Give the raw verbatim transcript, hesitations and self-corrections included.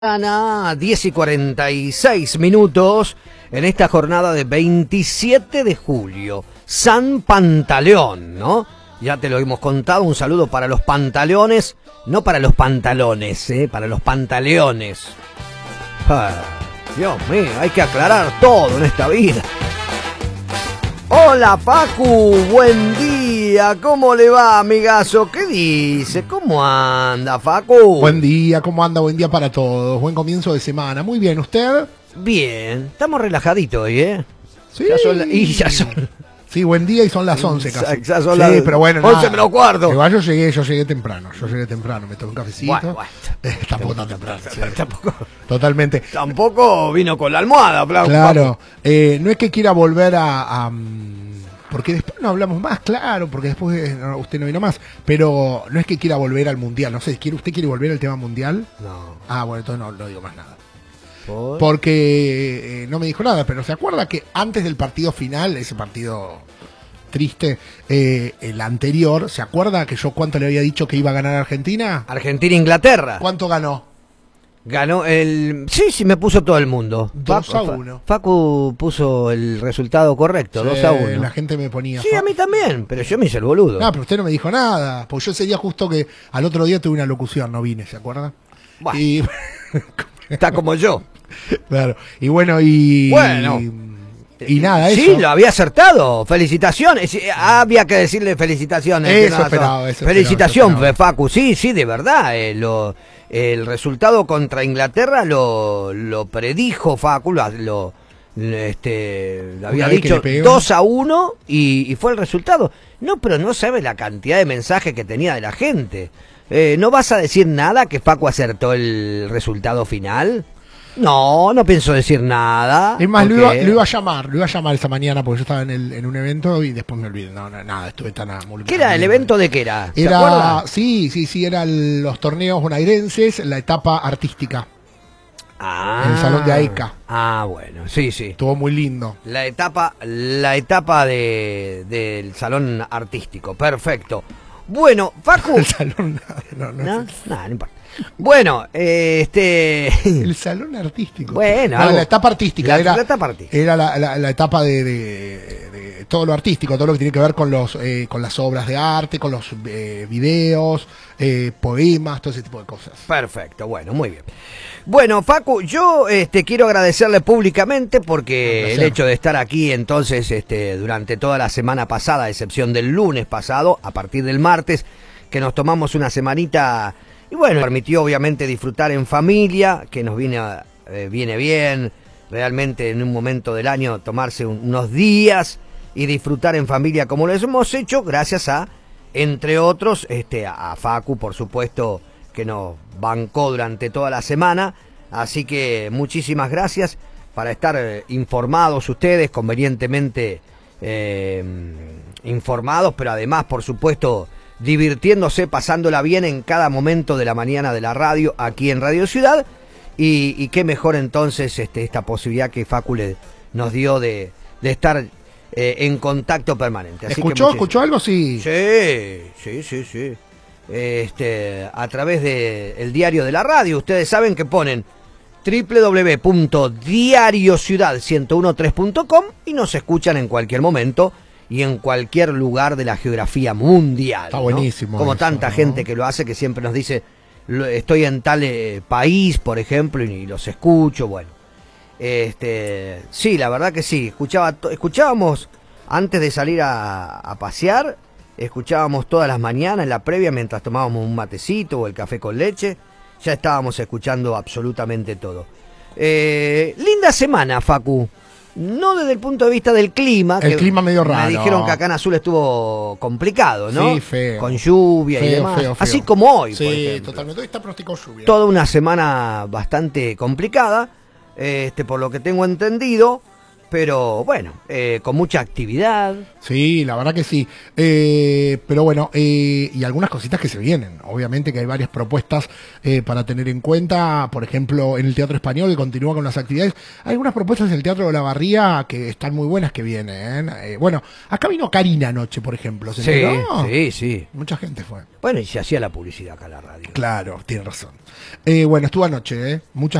diez y cuarenta y seis minutos en esta jornada de veintisiete de julio, San Pantaleón, ¿no? Ya te lo hemos contado, un saludo para los pantaleones, no para los pantalones, ¿eh? Para los pantaleones. Ah, Dios mío, hay que aclarar todo en esta vida. Hola Facu, buen día, ¿cómo le va, amigazo? ¿Qué dice? ¿Cómo anda, Facu? Buen día, ¿cómo anda? Buen día para todos, buen comienzo de semana. Muy bien, ¿usted? Bien, estamos relajaditos hoy, ¿eh? Sí. Ya son la... Y ya son... Sí, buen día y son las once casi. Ya son sí, las... pero bueno, once menos cuarto. Igual yo llegué, yo llegué temprano, yo llegué temprano, me tomé un cafecito. Bueno, bueno. Eh, tampoco tan temprano. Sí. Tampoco, Totalmente. tampoco vino con la almohada, Blanco. Claro, eh, no es que quiera volver a... a porque después no hablamos más, claro, porque después eh, no, usted no vino más, pero no es que quiera volver al mundial, no sé, ¿quiere, ¿usted quiere volver al tema mundial? No. Ah, bueno, entonces no, no digo más nada. ¿Por? Porque eh, no me dijo nada, pero ¿se acuerda que antes del partido final, ese partido triste, eh, el anterior, ¿se acuerda que yo cuánto le había dicho que iba a ganar Argentina? Argentina-Inglaterra. ¿Cuánto ganó? Ganó el... Sí, sí, me puso todo el mundo. dos a uno. Facu puso el resultado correcto, dos a uno. La gente me ponía... Sí, a mí también, pero yo me hice el boludo. No, pero usted no me dijo nada, porque yo ese día justo que al otro día tuve una locución, no vine, ¿se acuerda? Bueno, Y... está como yo. Claro, y bueno, y... Bueno. Y nada, eso. Sí, lo había acertado. Felicitaciones. Había que decirle felicitaciones. Eso no, esperaba, eso Felicitación, esperaba, eso Facu. Sí, sí, de verdad. Eh, lo, el resultado contra Inglaterra lo, lo predijo Facu. Lo, lo, este, lo había dicho dos a uno y, y fue el resultado. No, pero no sabe la cantidad de mensajes que tenía de la gente. Eh, ¿No vas a decir nada que Facu acertó el resultado final? No, no pienso decir nada. Es más, porque... lo, iba, lo iba a llamar, lo iba a llamar esta mañana porque yo estaba en, el, en un evento y después me olvidé. No, no, nada, estuve tan amolumbrado. ¿Qué era el evento de qué era? ¿Se Era, acuerda? sí, sí, sí, eran los torneos bonaerenses, la etapa artística. Ah, en el salón de A E C A. Ah, bueno, sí, sí. Estuvo muy lindo. La etapa, la etapa de, del salón artístico, perfecto. Bueno, Facu. El salón, no, no, No, sé. no, no importa. Bueno, eh, este... El salón artístico. Bueno, no, algo... la etapa artística. La, era, la etapa artística. Era la, la, la etapa de, de, de todo lo artístico, todo lo que tiene que ver con los eh, con las obras de arte, con los eh, videos, eh, poemas, todo ese tipo de cosas. Perfecto, bueno, muy bien. Bueno, Facu, yo este, quiero agradecerle públicamente porque el hecho de estar aquí entonces este, durante toda la semana pasada, a excepción del lunes pasado, a partir del martes, que nos tomamos una semanita... Y bueno, permitió obviamente disfrutar en familia, que nos viene, eh, viene bien, realmente en un momento del año tomarse un, unos días y disfrutar en familia como lo hemos hecho, gracias a, entre otros, este, a, a Facu, por supuesto, que nos bancó durante toda la semana. Así que muchísimas gracias para estar eh, informados ustedes, convenientemente eh, informados, pero además, por supuesto, divirtiéndose, pasándola bien en cada momento de la mañana de la radio, aquí en Radio Ciudad, y, y qué mejor entonces este, esta posibilidad que Facu le, nos dio de, de estar eh, en contacto permanente. Así ¿Escuchó, que escuchó algo? Sí. Sí, sí, sí, sí. Este, a través de el diario de la radio, ustedes saben que ponen doble u doble u doble u punto diario ciudad ciento trece punto com y nos escuchan en cualquier momento y en cualquier lugar de la geografía mundial. Está ¿no? buenísimo. Como eso, tanta ¿no? gente que lo hace, que siempre nos dice, estoy en tal eh, país, por ejemplo, y, y los escucho, bueno. Este, sí, la verdad que sí. Escuchaba, escuchábamos antes de salir a, a pasear, escuchábamos todas las mañanas, en la previa, mientras tomábamos un matecito o el café con leche, ya estábamos escuchando absolutamente todo. Eh, linda semana, Facu. No desde el punto de vista del clima. El que clima medio raro. Me dijeron que acá en Azul estuvo complicado, ¿no? Sí, feo. Con lluvia feo, y demás. Feo, feo. Así como hoy, sí, por ejemplo. Totalmente. Hoy está pronosticado lluvia. Toda una semana bastante complicada, este, por lo que tengo entendido. pero bueno, eh, con mucha actividad. Sí, la verdad que sí. Eh, pero bueno, eh, y algunas cositas que se vienen. Obviamente que hay varias propuestas eh, para tener en cuenta. Por ejemplo, en el Teatro Español, que continúa con las actividades. Hay algunas propuestas en el Teatro de la Barría que están muy buenas que vienen. Eh, bueno, acá vino Karina anoche, por ejemplo. ¿Se Sí, enteró? sí, sí. Mucha gente fue. Bueno, y se hacía la publicidad acá en la radio. Claro, tiene razón. Eh, bueno, estuvo anoche, ¿eh? Muchas